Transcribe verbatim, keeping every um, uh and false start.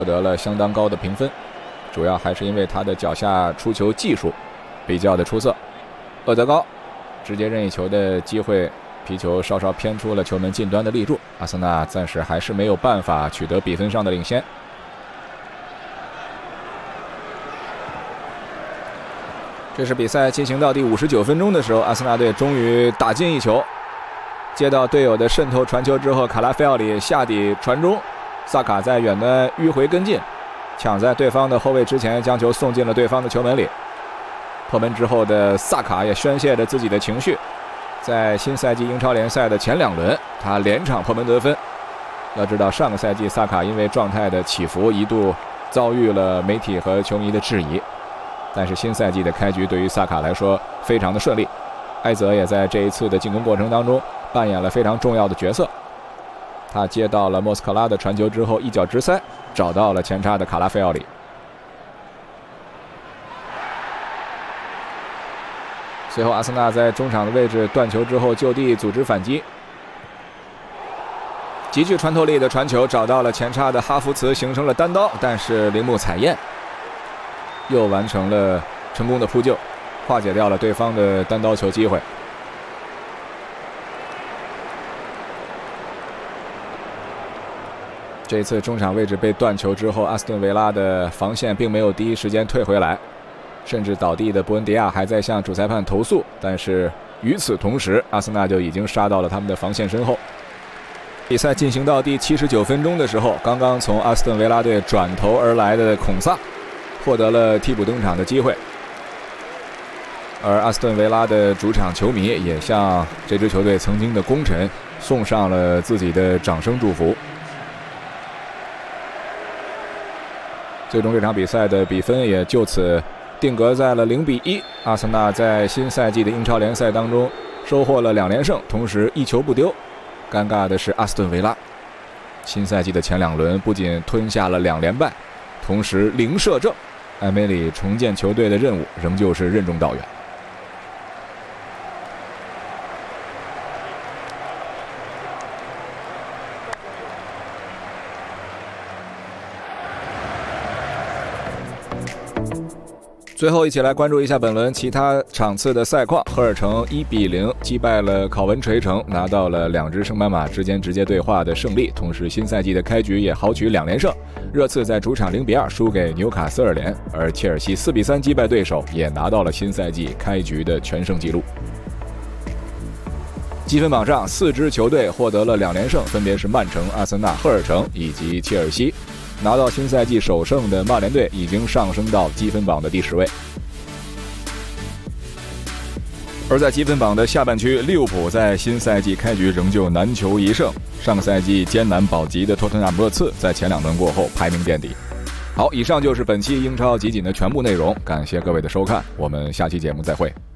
获得了相当高的评分，主要还是因为他的脚下出球技术比较的出色。厄泽高直接任意球的机会，皮球稍稍偏出了球门近端的立柱，阿森纳暂时还是没有办法取得比分上的领先。这是比赛进行到第五十九分钟的时候，阿森纳队终于打进一球，接到队友的渗透传球之后，卡拉菲奥里下底传中，萨卡在远端迂回跟进，抢在对方的后卫之前，将球送进了对方的球门里。破门之后的萨卡也宣泄着自己的情绪，在新赛季英超联赛的前两轮，他连场破门得分。要知道，上个赛季萨卡因为状态的起伏，一度遭遇了媒体和球迷的质疑。但是新赛季的开局对于萨卡来说非常的顺利，埃泽也在这一次的进攻过程当中扮演了非常重要的角色。他接到了莫斯科拉的传球之后，一脚直塞，找到了前插的卡拉菲奥里。随后阿森纳在中场的位置断球之后就地组织反击，极具穿透力的传球找到了前插的哈弗茨，形成了单刀，但是铃木彩燕又完成了成功的扑救，化解掉了对方的单刀球机会。这一次中场位置被断球之后，阿斯顿维拉的防线并没有第一时间退回来，甚至倒地的伯恩迪亚还在向主裁判投诉，但是与此同时，阿森纳就已经杀到了他们的防线身后。比赛进行到第七十九分钟的时候，刚刚从阿斯顿维拉队转头而来的孔萨获得了替补登场的机会，而阿斯顿维拉的主场球迷也向这支球队曾经的功臣送上了自己的掌声祝福。最终这场比赛的比分也就此定格在了零比一。阿森纳在新赛季的英超联赛当中收获了两连胜，同时一球不丢。尴尬的是阿斯顿维拉，新赛季的前两轮不仅吞下了两连败，同时零射正。埃梅里重建球队的任务仍旧是任重道远。最后一起来关注一下本轮其他场次的赛况。赫尔城一比零击败了考文垂城，拿到了两支升班马之间直接对话的胜利，同时新赛季的开局也豪取两连胜。热刺在主场零比二输给纽卡斯尔联，而切尔西四比三击败对手，也拿到了新赛季开局的全胜纪录。积分榜上四支球队获得了两连胜，分别是曼城、阿森纳、赫尔城以及切尔西。拿到新赛季首胜的曼联队已经上升到积分榜的第十位。而在积分榜的下半区，利物浦在新赛季开局仍旧难求一胜，上个赛季艰难保级的托特纳姆热刺在前两轮过后排名垫底。好，以上就是本期英超集锦的全部内容，感谢各位的收看，我们下期节目再会。